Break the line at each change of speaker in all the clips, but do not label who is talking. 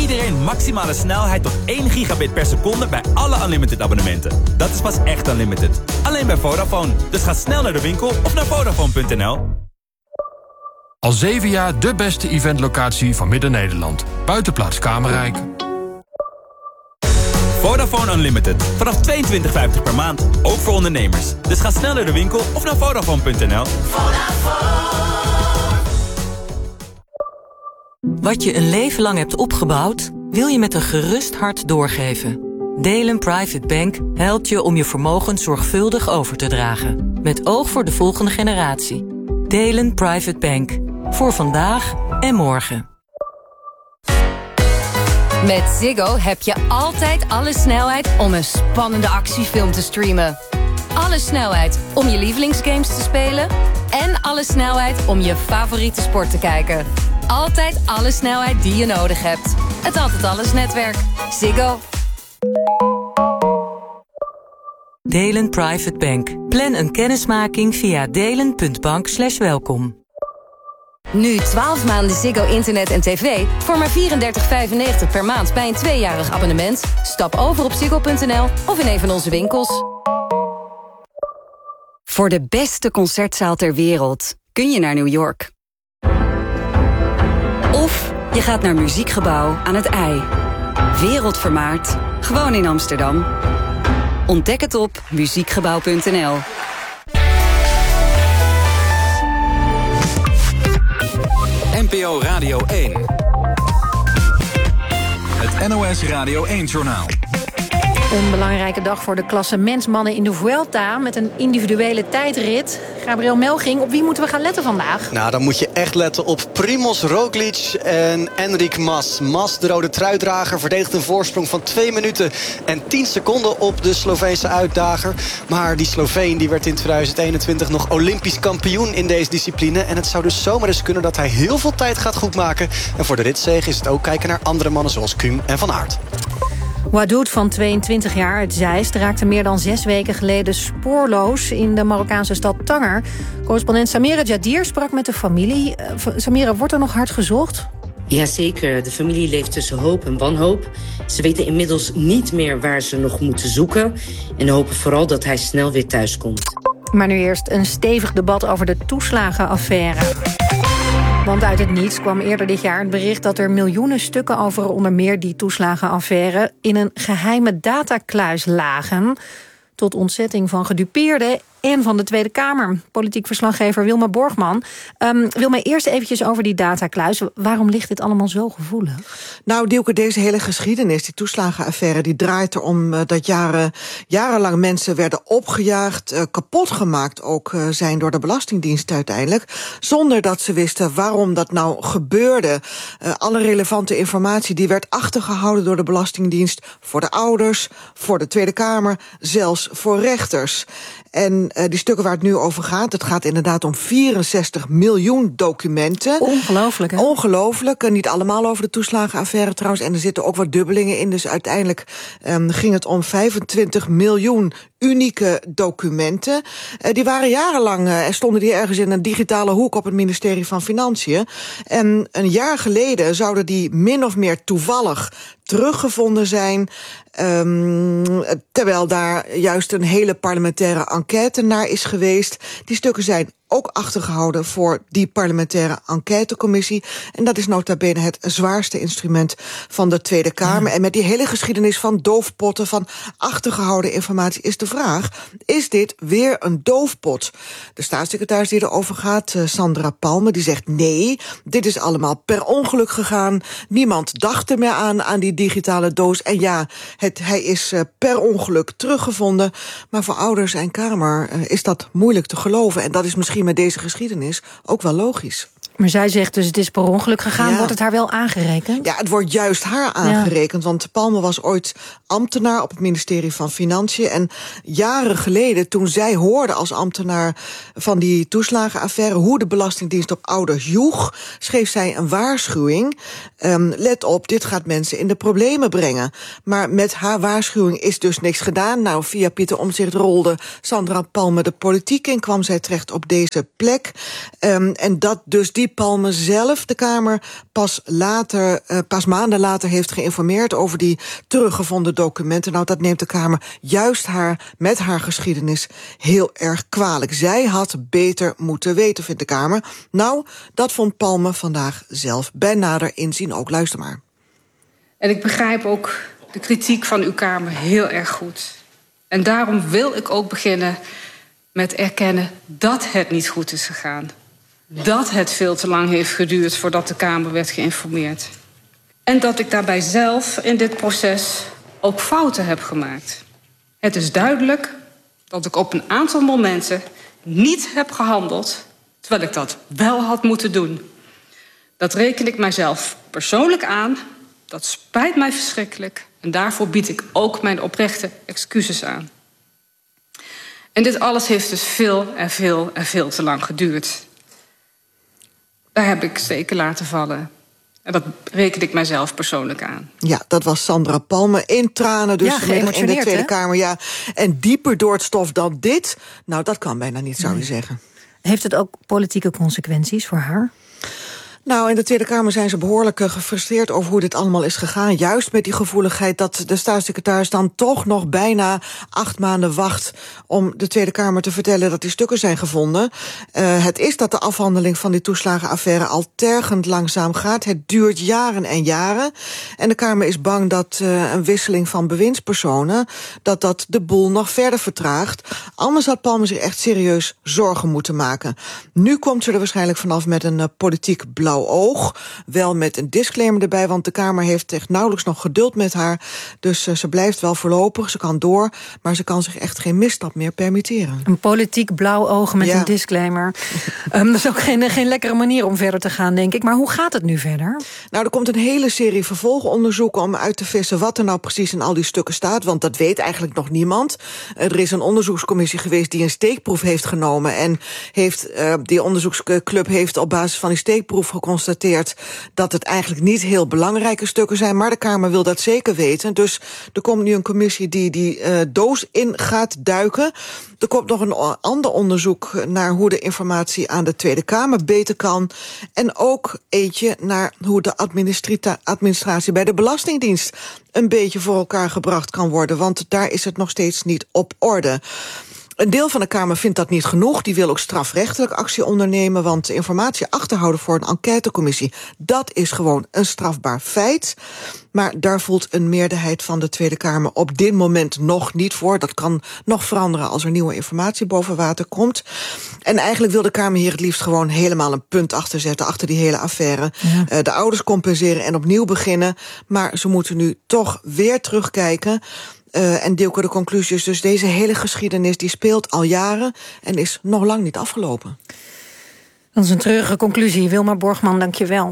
iedereen maximale snelheid tot 1 gigabit per seconde bij alle Unlimited abonnementen. Dat is pas echt Unlimited. Alleen bij Vodafone. Dus ga snel naar de winkel of naar Vodafone.nl.
Al 7 jaar de beste eventlocatie van Midden-Nederland. Buitenplaats Kamerrijk.
Vodafone Unlimited. Vanaf $22,50 per maand. Ook voor ondernemers. Dus ga snel naar de winkel of naar Vodafone.nl.
Wat je een leven lang hebt opgebouwd, wil je met een gerust hart doorgeven. Delen Private Bank helpt je om je vermogen zorgvuldig over te dragen. Met oog voor de volgende generatie. Delen Private Bank. Voor vandaag en morgen.
Met Ziggo heb je altijd alle snelheid om een spannende actiefilm te streamen. Alle snelheid om je lievelingsgames te spelen. En alle snelheid om je favoriete sport te kijken. Altijd alle snelheid die je nodig hebt. Het Altijd Alles netwerk. Ziggo.
Delen Private Bank. Plan een kennismaking via delen.bank/welkom.
Nu 12 maanden Ziggo internet en tv voor maar $34,95 per maand bij een 2-jarig abonnement. Stap over op ziggo.nl of in een van onze winkels.
Voor de beste concertzaal ter wereld kun je naar New York. Of je gaat naar Muziekgebouw aan het IJ. Wereldvermaard, gewoon in Amsterdam. Ontdek het op muziekgebouw.nl.
NPO Radio 1. Het NOS Radio 1-journaal.
Een belangrijke dag voor de klassementsmannen in de Vuelta met een individuele tijdrit. Gabriel Melching, op wie moeten we gaan letten vandaag?
Nou, dan moet je echt letten op Primoz Roglic en Enric Mas. Mas, de rode truidrager, verdedigt een voorsprong van 2 minuten en 10 seconden op de Sloveense uitdager. Maar die Sloveen die werd in 2021 nog Olympisch kampioen in deze discipline. En het zou dus zomaar eens kunnen dat hij heel veel tijd gaat goedmaken. En voor de ritzege is het ook kijken naar andere mannen zoals Kuhn en Van Aert.
Wadoud van 22 jaar uit Zeist raakte meer dan 6 weken geleden spoorloos in de Marokkaanse stad Tanger. Correspondent Samira Jadir sprak met de familie. Samira, wordt er nog hard gezocht?
Jazeker, de familie leeft tussen hoop en wanhoop. Ze weten inmiddels niet meer waar ze nog moeten zoeken en hopen vooral dat hij snel weer thuis komt.
Maar nu eerst een stevig debat over de toeslagenaffaire. Want uit het niets kwam eerder dit jaar het bericht dat er miljoenen stukken over onder meer die toeslagenaffaire in een geheime datakluis lagen. Tot ontzetting van gedupeerden en van de Tweede Kamer. Politiek verslaggever Wilma Borgman. Wilma, eerst eventjes over die datakluis. Waarom ligt dit allemaal zo gevoelig?
Nou, Dielke, deze hele geschiedenis, die toeslagenaffaire, die draait erom dat jarenlang mensen werden opgejaagd, kapot gemaakt ook zijn door de Belastingdienst uiteindelijk, zonder dat ze wisten waarom dat nou gebeurde. Alle relevante informatie die werd achtergehouden door de Belastingdienst voor de ouders, voor de Tweede Kamer, zelfs voor rechters. En die stukken waar het nu over gaat, het gaat inderdaad om 64 miljoen documenten.
Ongelooflijk, hè?
Ongelooflijk. Niet allemaal over de toeslagenaffaire trouwens. En er zitten ook wat dubbelingen in. Dus uiteindelijk ging het om 25 miljoen unieke documenten. Die waren jarenlang, stonden die ergens in een digitale hoek op het ministerie van Financiën. En een jaar geleden zouden die min of meer toevallig teruggevonden zijn, terwijl daar juist een hele parlementaire enquête naar is geweest. Die stukken zijn ook achtergehouden voor die parlementaire enquêtecommissie. En dat is nota bene het zwaarste instrument van de Tweede Kamer. Ja. En met die hele geschiedenis van doofpotten, van achtergehouden informatie, is de vraag, is dit weer een doofpot? De staatssecretaris die erover gaat, Sandra Palme, die zegt nee, dit is allemaal per ongeluk gegaan. Niemand dacht er meer aan die digitale doos. En ja, hij is per ongeluk teruggevonden. Maar voor ouders en Kamer is dat moeilijk te geloven. En dat is misschien met deze geschiedenis ook wel logisch.
Maar zij zegt dus het is per ongeluk gegaan. Ja. Wordt het haar wel aangerekend?
Ja, het wordt juist haar aangerekend. Ja. Want Palme was ooit ambtenaar op het ministerie van Financiën. En jaren geleden, toen zij hoorde als ambtenaar van die toeslagenaffaire hoe de Belastingdienst op ouders joeg, schreef zij een waarschuwing. Let op, dit gaat mensen in de problemen brengen. Maar met haar waarschuwing is dus niks gedaan. Nou, via Pieter Omtzigt rolde Sandra Palme de politiek in, kwam zij terecht op deze plek. En dat dus die wie Palme zelf de Kamer pas maanden later heeft geïnformeerd over die teruggevonden documenten. Nou, dat neemt de Kamer juist met haar geschiedenis heel erg kwalijk. Zij had beter moeten weten, vindt de Kamer. Nou, dat vond Palme vandaag zelf bij nader inzien ook. Luister maar.
En ik begrijp ook de kritiek van uw Kamer heel erg goed. En daarom wil ik ook beginnen met erkennen dat het niet goed is gegaan. Dat het veel te lang heeft geduurd voordat de Kamer werd geïnformeerd. En dat ik daarbij zelf in dit proces ook fouten heb gemaakt. Het is duidelijk dat ik op een aantal momenten niet heb gehandeld, terwijl ik dat wel had moeten doen. Dat reken ik mijzelf persoonlijk aan. Dat spijt mij verschrikkelijk. En daarvoor bied ik ook mijn oprechte excuses aan. En dit alles heeft dus veel te lang geduurd. Daar heb ik steken laten vallen. En dat reken ik mijzelf persoonlijk aan.
Ja, dat was Sandra Palme in tranen dus vanmiddag in de Tweede Kamer. Ja. En dieper door het stof dan dit, nou, dat kan bijna niet, zou je zeggen.
Heeft het ook politieke consequenties voor haar?
Nou, in de Tweede Kamer zijn ze behoorlijk gefrustreerd over hoe dit allemaal is gegaan. Juist met die gevoeligheid dat de staatssecretaris dan toch nog bijna 8 maanden wacht om de Tweede Kamer te vertellen dat die stukken zijn gevonden. Het is dat de afhandeling van die toeslagenaffaire al tergend langzaam gaat. Het duurt jaren en jaren. En de Kamer is bang dat een wisseling van bewindspersonen, dat de boel nog verder vertraagt. Anders had Palme zich echt serieus zorgen moeten maken. Nu komt ze er waarschijnlijk vanaf met een politiek blauw oog. Wel met een disclaimer erbij, want de Kamer heeft echt nauwelijks nog geduld met haar. Dus ze blijft wel voorlopig, ze kan door, maar ze kan zich echt geen misstap meer permitteren.
Een politiek blauw oog met een disclaimer. Dat is ook geen lekkere manier om verder te gaan, denk ik. Maar hoe gaat het nu verder?
Nou, er komt een hele serie vervolgonderzoeken om uit te vissen wat er nou precies in al die stukken staat, want dat weet eigenlijk nog niemand. Er is een onderzoekscommissie geweest die een steekproef heeft genomen en die onderzoeksclub heeft op basis van die steekproef geconstateerd dat het eigenlijk niet heel belangrijke stukken zijn, maar de Kamer wil dat zeker weten. Dus er komt nu een commissie die doos in gaat duiken. Er komt nog een ander onderzoek naar hoe de informatie aan de Tweede Kamer beter kan. En ook eentje naar hoe de administratie bij de Belastingdienst een beetje voor elkaar gebracht kan worden, want daar is het nog steeds niet op orde. Een deel van de Kamer vindt dat niet genoeg. Die wil ook strafrechtelijk actie ondernemen, want informatie achterhouden voor een enquêtecommissie, dat is gewoon een strafbaar feit. Maar daar voelt een meerderheid van de Tweede Kamer op dit moment nog niet voor. Dat kan nog veranderen als er nieuwe informatie boven water komt. En eigenlijk wil de Kamer hier het liefst gewoon helemaal een punt achter zetten, achter die hele affaire. Ja. De ouders compenseren en opnieuw beginnen. Maar ze moeten nu toch weer terugkijken. En Dilke, de conclusies, dus deze hele geschiedenis die speelt al jaren en is nog lang niet afgelopen.
Dat is een treurige conclusie. Wilma Borgman, dank je wel.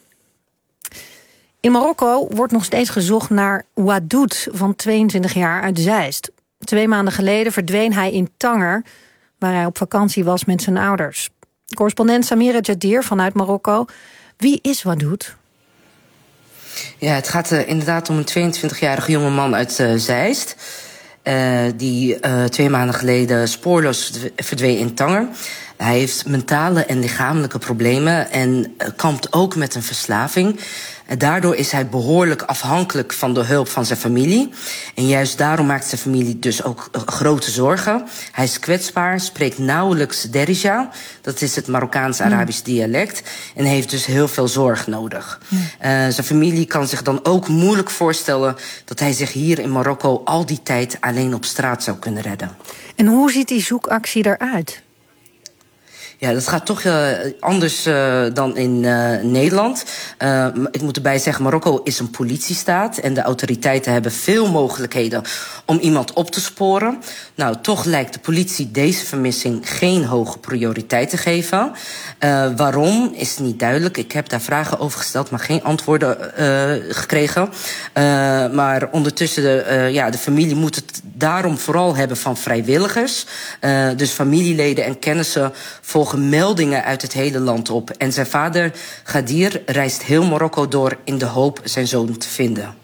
In Marokko wordt nog steeds gezocht naar Wadoud van 22 jaar uit Zeist. 2 maanden geleden verdween hij in Tanger, waar hij op vakantie was met zijn ouders. Correspondent Samira Jadir vanuit Marokko. Wie is Wadoud?
Ja, het gaat inderdaad om een 22-jarige jongeman uit Zeist, die 2 maanden geleden spoorloos verdween in Tanger. Hij heeft mentale en lichamelijke problemen en kampt ook met een verslaving. En daardoor is hij behoorlijk afhankelijk van de hulp van zijn familie. En juist daarom maakt zijn familie dus ook grote zorgen. Hij is kwetsbaar, spreekt nauwelijks Derija. Dat is het Marokkaans-Arabisch dialect. En heeft dus heel veel zorg nodig. Zijn familie kan zich dan ook moeilijk voorstellen dat hij zich hier in Marokko al die tijd alleen op straat zou kunnen redden.
En hoe ziet die zoekactie eruit?
Ja, dat gaat toch anders dan in Nederland. Ik moet erbij zeggen, Marokko is een politiestaat en de autoriteiten hebben veel mogelijkheden om iemand op te sporen. Nou, toch lijkt de politie deze vermissing geen hoge prioriteit te geven. Waarom is niet duidelijk. Ik heb daar vragen over gesteld, maar geen antwoorden gekregen. Maar ondertussen, de familie moet het daarom vooral hebben van vrijwilligers. Dus familieleden en kennissen volgen meldingen uit het hele land op. En zijn vader, Ghadir, reist heel Marokko door in de hoop zijn zoon te vinden.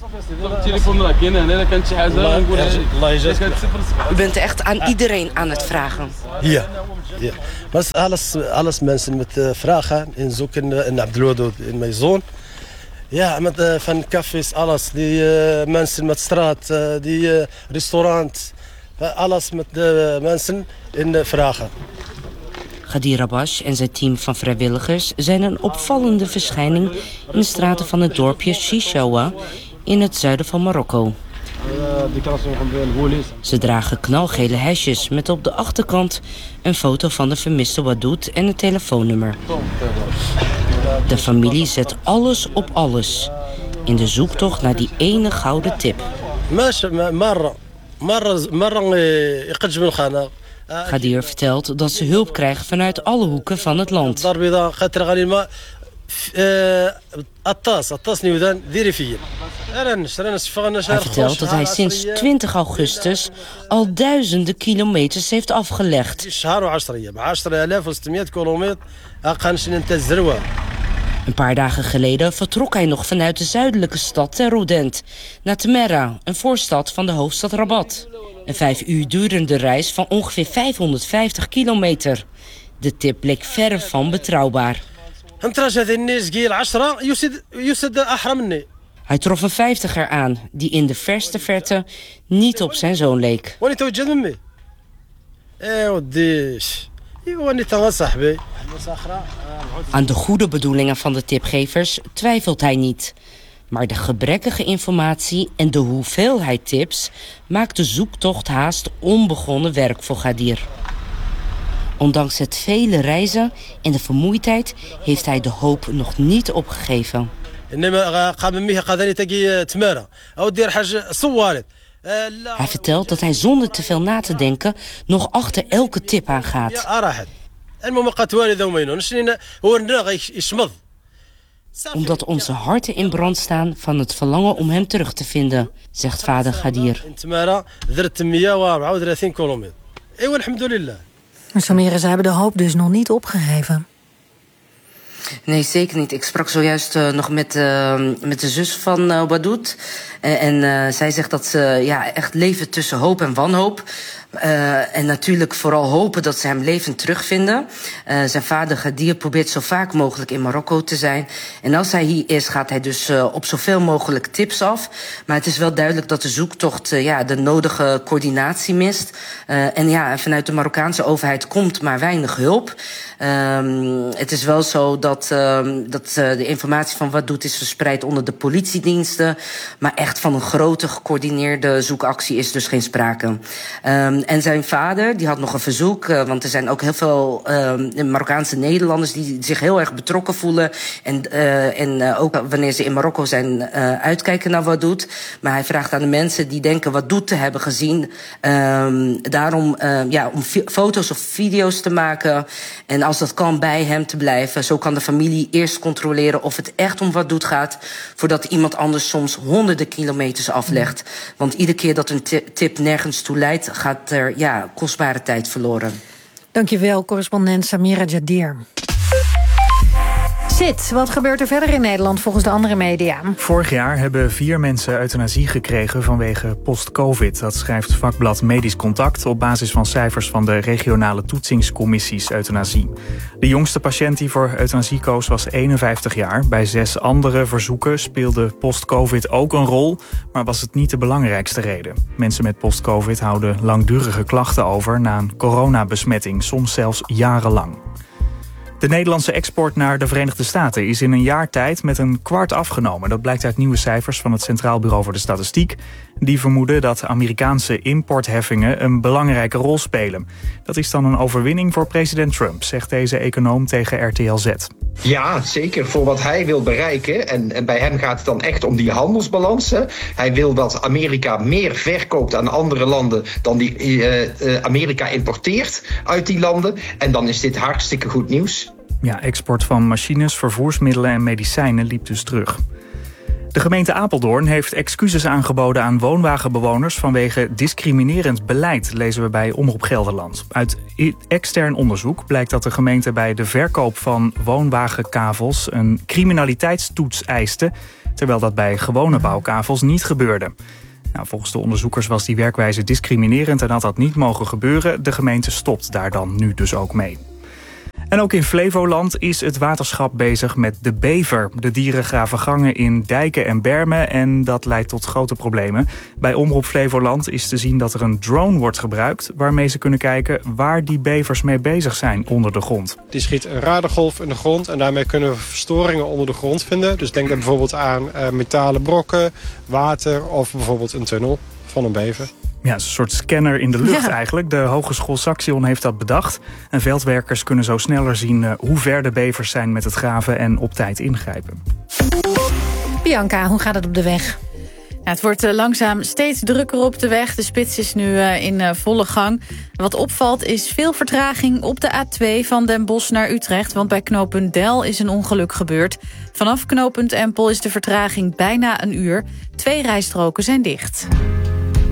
U bent echt aan iedereen aan het vragen.
Ja. Maar alles mensen met vragen en zoeken in Abdelwadoud, in mijn zoon. Ja, met van cafés, alles. Die mensen met straat, die restaurant. Alles met de mensen in vragen.
Ghadir Rabash en zijn team van vrijwilligers zijn een opvallende verschijning in de straten van het dorpje Shishawa in het zuiden van Marokko. Ze dragen knalgele hesjes met op de achterkant een foto van de vermiste Wadoud en een telefoonnummer. De familie zet alles op alles in de zoektocht naar die ene gouden tip. Ghadir vertelt dat ze hulp krijgt vanuit alle hoeken van het land. Hij vertelt dat hij sinds 20 augustus al duizenden kilometers heeft afgelegd. Een paar dagen geleden vertrok hij nog vanuit de zuidelijke stad Ter Oudent naar Temera, een voorstad van de hoofdstad Rabat. Een 5 uur durende reis van ongeveer 550 kilometer. De tip bleek verre van betrouwbaar. Hij trof een 50er aan die in de verste verte niet op zijn zoon leek. Aan de goede bedoelingen van de tipgevers twijfelt hij niet. Maar de gebrekkige informatie en de hoeveelheid tips maakt de zoektocht haast onbegonnen werk voor Ghadir. Ondanks het vele reizen en de vermoeidheid heeft hij de hoop nog niet opgegeven. Hij vertelt dat hij zonder te veel na te denken nog achter elke tip aangaat. Omdat onze harten in brand staan van het verlangen om hem terug te vinden, zegt vader Ghadir.
Samira, ze hebben de hoop dus nog niet opgegeven.
Nee, zeker niet. Ik sprak zojuist nog met de zus van Wadoud. En zij zegt dat ze echt leven tussen hoop en wanhoop. En natuurlijk vooral hopen dat ze hem levend terugvinden. Zijn vader Ghadir probeert zo vaak mogelijk in Marokko te zijn. En als hij hier is, gaat hij dus op zoveel mogelijk tips af. Maar het is wel duidelijk dat de zoektocht de nodige coördinatie mist. En vanuit de Marokkaanse overheid komt maar weinig hulp. Het is wel zo dat de informatie van Wadoud is verspreid onder de politiediensten. Maar echt van een grote gecoördineerde zoekactie is dus geen sprake. En zijn vader, die had nog een verzoek. Want er zijn ook heel veel Marokkaanse Nederlanders die zich heel erg betrokken voelen. En ook wanneer ze in Marokko zijn uitkijken naar Wadoud. Maar hij vraagt aan de mensen die denken Wadoud te hebben gezien. Daarom om foto's of video's te maken. En als dat kan, bij hem te blijven. Zo kan de familie eerst controleren of het echt om Wadoud gaat. Voordat iemand anders soms honderden kilometers aflegt. Want iedere keer dat een tip nergens toe leidt, gaat er kostbare tijd verloren.
Dankjewel, correspondent Samira Jadir. Sid, wat gebeurt er verder in Nederland volgens de andere media?
Vorig jaar hebben 4 mensen euthanasie gekregen vanwege post-covid. Dat schrijft vakblad Medisch Contact op basis van cijfers van de regionale toetsingscommissies euthanasie. De jongste patiënt die voor euthanasie koos was 51 jaar. Bij 6 andere verzoeken speelde post-covid ook een rol, maar was het niet de belangrijkste reden. Mensen met post-covid houden langdurige klachten over na een coronabesmetting, soms zelfs jarenlang. De Nederlandse export naar de Verenigde Staten is in een jaar tijd met een kwart afgenomen. Dat blijkt uit nieuwe cijfers van het Centraal Bureau voor de Statistiek. Die vermoeden dat Amerikaanse importheffingen een belangrijke rol spelen. Dat is dan een overwinning voor president Trump, zegt deze econoom tegen RTL Z.
Ja, zeker voor wat hij wil bereiken. En bij hem gaat het dan echt om die handelsbalansen. Hij wil dat Amerika meer verkoopt aan andere landen dan die Amerika importeert uit die landen. En dan is dit hartstikke goed nieuws.
Ja, export van machines, vervoersmiddelen en medicijnen liep dus terug. De gemeente Apeldoorn heeft excuses aangeboden aan woonwagenbewoners vanwege discriminerend beleid, lezen we bij Omroep Gelderland. Uit extern onderzoek blijkt dat de gemeente bij de verkoop van woonwagenkavels een criminaliteitstoets eiste. terwijl dat bij gewone bouwkavels niet gebeurde. Nou, volgens de onderzoekers was die werkwijze discriminerend en had dat niet mogen gebeuren. De gemeente stopt daar dan nu dus ook mee. En ook in Flevoland is het waterschap bezig met de bever. De dieren graven gangen in dijken en bermen en dat leidt tot grote problemen. Bij Omroep Flevoland is te zien dat er een drone wordt gebruikt, waarmee ze kunnen kijken waar die bevers mee bezig zijn onder de grond.
Die schiet een radagolf in de grond en daarmee kunnen we verstoringen onder de grond vinden. Dus denk dan bijvoorbeeld aan metalen brokken, water of bijvoorbeeld een tunnel van een bever.
Ja, het is een soort scanner in de lucht eigenlijk. De Hogeschool Saxion heeft dat bedacht. En veldwerkers kunnen zo sneller zien hoe ver de bevers zijn met het graven en op tijd ingrijpen.
Bianca, hoe gaat het op de weg?
Ja, het wordt langzaam steeds drukker op de weg. De spits is nu in volle gang. Wat opvalt is veel vertraging op de A2 van Den Bosch naar Utrecht. Want bij knooppunt Del is een ongeluk gebeurd. Vanaf knooppunt Empel is de vertraging bijna een uur. 2 rijstroken zijn dicht.